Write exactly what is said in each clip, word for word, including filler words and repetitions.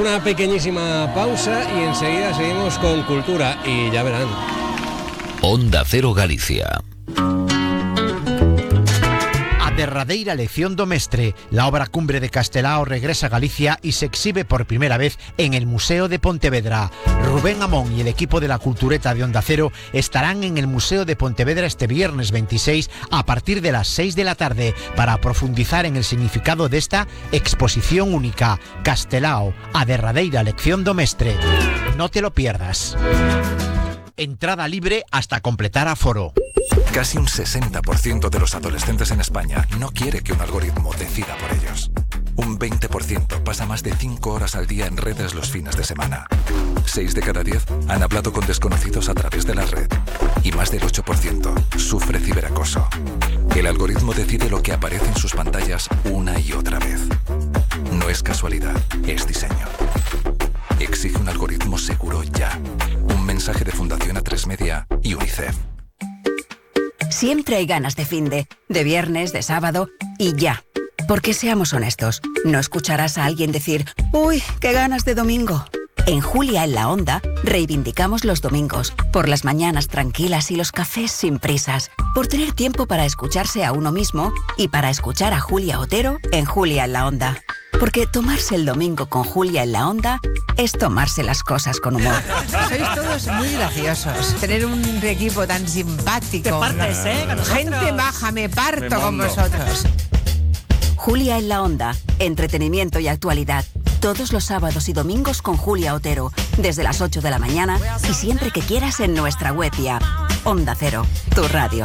una pequeñísima pausa y enseguida seguimos con cultura y ya verán. Onda Cero Galicia. A derradeira lección do mestre, la obra Cumbre de Castelao regresa a Galicia y se exhibe por primera vez en el Museo de Pontevedra. Rubén Amón y el equipo de la Cultureta de Onda Cero estarán en el Museo de Pontevedra este viernes veintiséis a partir de las seis de la tarde para profundizar en el significado de esta exposición única, Castelao, a derradeira lección do mestre. No te lo pierdas. Entrada libre hasta completar aforo. Casi un sesenta por ciento de los adolescentes en España no quiere que un algoritmo decida por ellos. Un veinte por ciento pasa más de cinco horas al día en redes los fines de semana. seis de cada diez han hablado con desconocidos a través de la red. Y más del ocho por ciento sufre ciberacoso. El algoritmo decide lo que aparece en sus pantallas una y otra vez. No es casualidad, es diseño. Exige un algoritmo seguro ya. Un mensaje de Fundación A tres Media y UNICEF. Siempre hay ganas de finde, de viernes, de sábado y ya. Porque seamos honestos, no escucharás a alguien decir «Uy, qué ganas de domingo». En Julia en la Onda reivindicamos los domingos, por las mañanas tranquilas y los cafés sin prisas, por tener tiempo para escucharse a uno mismo y para escuchar a Julia Otero en Julia en la Onda. Porque tomarse el domingo con Julia en la Onda es tomarse las cosas con humor. Sois todos muy graciosos. Tener un equipo tan simpático. Te partes, ¿eh? Con nosotros. Gente maja, me parto Me con mando. vosotros. Julia en la Onda, entretenimiento y actualidad. Todos los sábados y domingos con Julia Otero, desde las ocho de la mañana y siempre que quieras en nuestra web y app. Onda Cero, tu radio.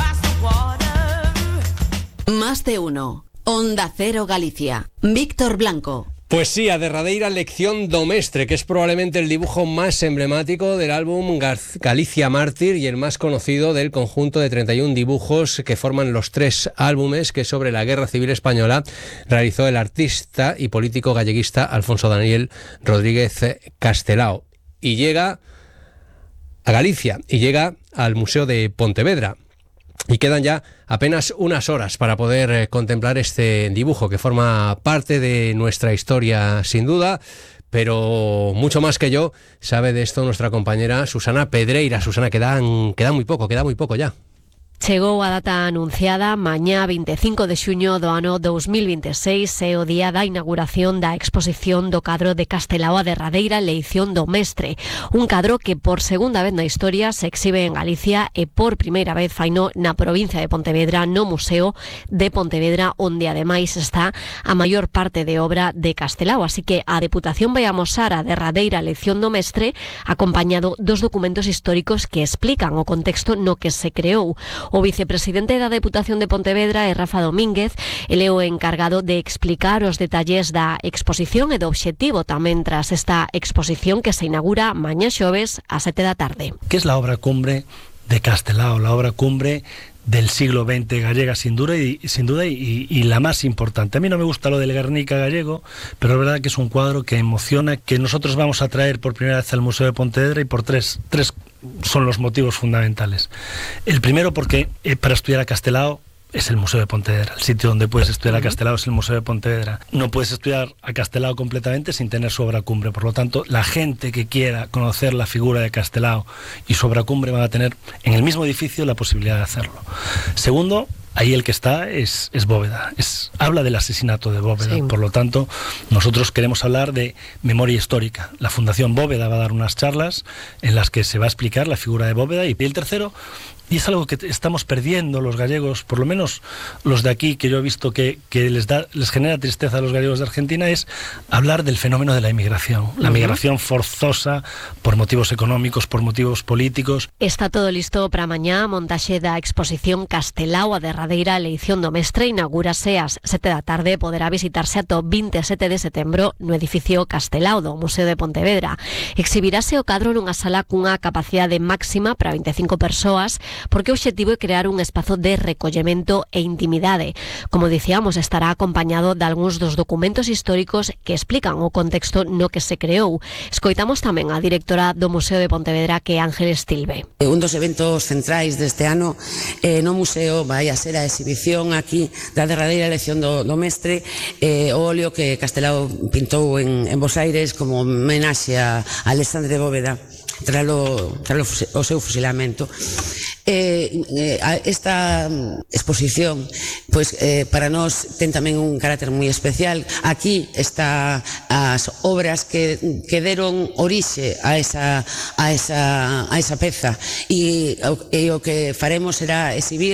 Más de uno. Onda Cero Galicia. Víctor Blanco. Pues sí, a derradeira lección do mestre, que es probablemente el dibujo más emblemático del álbum Galicia Mártir y el más conocido del conjunto de treinta y un dibujos que forman los tres álbumes que sobre la Guerra Civil Española realizó el artista y político galleguista Alfonso Daniel Rodríguez Castelao. Y llega a Galicia, y llega al Museo de Pontevedra. Y quedan ya apenas unas horas para poder eh, contemplar este dibujo que forma parte de nuestra historia sin duda, pero mucho más que yo sabe de esto nuestra compañera Susana Pedreira. Susana, quedan, queda muy poco, queda muy poco ya. Chegou a data anunciada, mañá veinticinco de xuño do ano dos mil veintiséis, é o día da inauguración da exposición do cadro de Castelao a derradeira leición do mestre. Un cadro que por segunda vez na historia se exhibe en Galicia e por primeira vez faino na provincia de Pontevedra, no Museo de Pontevedra, onde ademais está a maior parte de obra de Castelao. Así que a Deputación vai amosar a derradeira leición do mestre acompañado dos documentos históricos que explican o contexto no que se creou. O vicepresidente da Deputación de Pontevedra é Rafa Domínguez, ele é o encargado de explicar os detalles da exposición e do obxectivo tamén tras esta exposición que se inaugura mañá xoves a sete da tarde. ¿Qué es la obra cumbre de Castelao? La obra cumbre del siglo veinte gallega, sin duda, y, sin duda y, y la más importante. A mí no me gusta lo del Guernica gallego, pero es verdad que es un cuadro que emociona, que nosotros vamos a traer por primera vez al Museo de Pontevedra y por tres, tres son los motivos fundamentales. El primero porque eh, para estudiar a Castelao es el Museo de Pontevedra. El sitio donde puedes estudiar a Castelao es el Museo de Pontevedra. No puedes estudiar a Castelao completamente sin tener su obra cumbre. Por lo tanto, la gente que quiera conocer la figura de Castelao y su obra cumbre van a tener en el mismo edificio la posibilidad de hacerlo. Segundo, ahí el que está es, es Bóveda. Es, habla del asesinato de Bóveda. Sí. Por lo tanto, nosotros queremos hablar de memoria histórica. La Fundación Bóveda va a dar unas charlas en las que se va a explicar la figura de Bóveda. Y el tercero, y es algo que estamos perdiendo los gallegos, por lo menos los de aquí, que yo he visto que, que les da, les genera tristeza a los gallegos de Argentina, es hablar del fenómeno de la inmigración. La migración forzosa por motivos económicos, por motivos políticos. Está todo listo para mañá, montaxe da exposición Castelao a derradeira leición do mestre, inaugúrase ás sete da tarde, poderá visitarse ata o veintisiete de setembro no edificio Castelao do Museo de Pontevedra. Exhibirase o cadro nunha sala cunha capacidade máxima para veinticinco persoas, porque o obxectivo é crear un espazo de recollemento e intimidade. Como dicíamos, estará acompañado de algúns dos documentos históricos que explican o contexto no que se creou. Escoitamos tamén a directora do Museo de Pontevedra, que é Ángel Estilbe. Un dos eventos centrais deste ano eh, no museo vai a ser ser a exhibición aquí da derradeira elección do, do mestre, eh, o óleo que Castelao pintou en, en Bos Aires como homenaxe a Alexandre de Bóveda tralo, tralo o seu fusilamento. Eh, eh, esta exposición pois, eh, para nós ten tamén un carácter moi especial. Aquí está as obras que, que deron orixe a esa, a esa, a esa peza e, e o que faremos será exhibir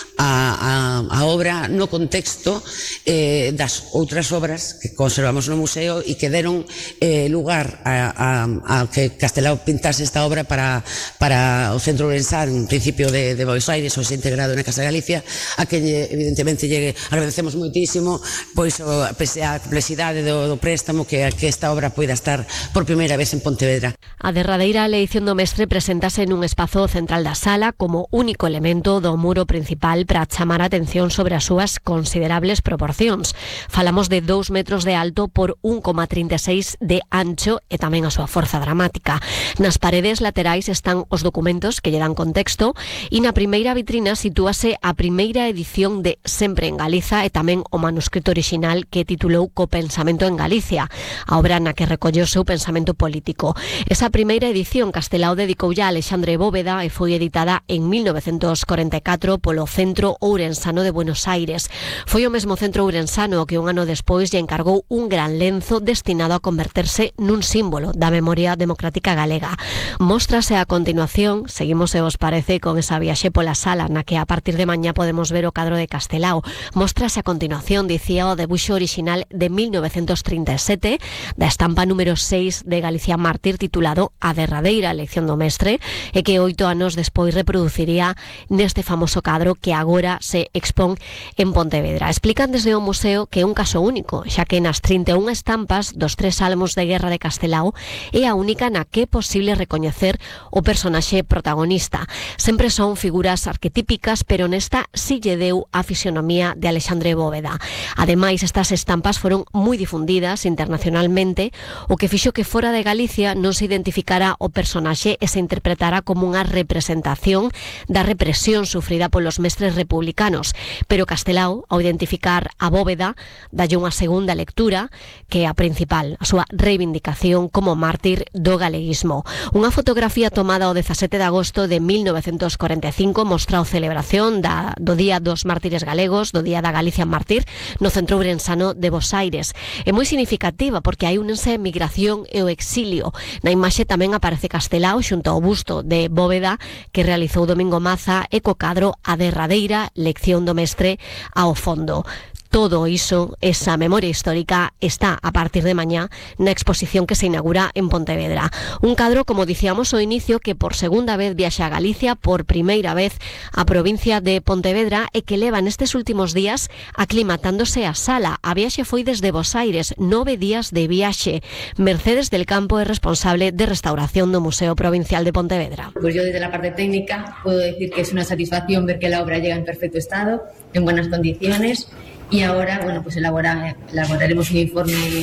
a, a, a obra no contexto eh, das outras obras que conservamos no museo e que deron eh, lugar a, a, a que Castelao pintase esta obra para, para o Centro Ourensán, en principio de, de Buenos Aires, hoxe integrado na Casa de Galicia, a que evidentemente lle agradecemos moitísimo, pois o, pese a complexidade do, do préstamo, que, que esta obra poida estar por primeira vez en Pontevedra. A derradeira eleición do mestre presentase nun espazo central da sala como único elemento do muro principal para chamar a atención sobre as súas considerables proporcións. Falamos de dous metros de alto por un coma trinta e seis de ancho e tamén a súa forza dramática. Nas paredes laterais están os documentos que lle dan contexto e na primeira vitrina sitúase a primeira edición de Sempre en Galiza e tamén o manuscrito orixinal que titulou Co pensamento en Galicia, a obra na que recolleu o seu pensamento político. Esa primeira edición Castelao dedicoulle a Alexandre Bóveda e foi editada en mil novecentos corenta e catro polo Centro Ourensano de Buenos Aires. Foi o mesmo Centro Ourensano que un ano despois lle encargou un gran lenzo destinado a converterse nun símbolo da memoria democrática galega. Móstrase a continuación, seguimos se os parece con esa viaxe pola sala na que a partir de mañá podemos ver o cadro de Castelao. Móstrase a continuación, dicía, o debuxo orixinal de mil novecentos trinta e sete da estampa número seis de Galicia Mártir titulado A derradeira elección do mestre e que oito anos despois reproduciría neste famoso cadro que agora se expón en Pontevedra. Explican desde o museo que é un caso único, xa que nas trinta e unha estampas dos tres salmos de guerra de Castelao é a única na que é posible recoñecer o personaxe protagonista. Sempre son figuras arquetípicas, pero nesta si lle deu a fisionomía de Alexandre Bóveda. Ademais, estas estampas foron moi difundidas internacionalmente, o que fixo que fora de Galicia non se identificara o personaxe e se interpretara como unha representación da represión sufrida polos mestres republicanos. Pero Castelao, ao identificar a Bóveda, dalle unha segunda lectura, que é a principal, a súa reivindicación como mártir do galeguismo. Unha fotografía tomada o dezasete de agosto de mil novecentos corenta e cinco mostra a celebración da, do Día dos Mártires Galegos, do Día da Galicia Mártir, no Centro Ourensano de Bos Aires. É moi significativa porque hai unense a emigración e o exilio. Na imaxe tamén aparece Castelao xunto ao busto de Bóveda que realizou Domingo Maza e co cadro A derradeira lección do mestre ao fondo. Todo iso, esa memoria histórica, está a partir de mañá na exposición que se inaugura en Pontevedra. Un cadro, como dicíamos ao inicio, que por segunda vez viaxa a Galicia, por primeira vez a provincia de Pontevedra e que leva nestes últimos días aclimatándose a sala. A viaxe foi desde Bos Aires, nove días de viaxe. Mercedes del Campo é responsable de restauración do Museo Provincial de Pontevedra. Pues yo desde la parte técnica puedo decir que es una satisfacción ver que la obra llega en perfecto estado, en buenas condiciones. Y ahora, bueno, pues elabora, elaboraremos un informe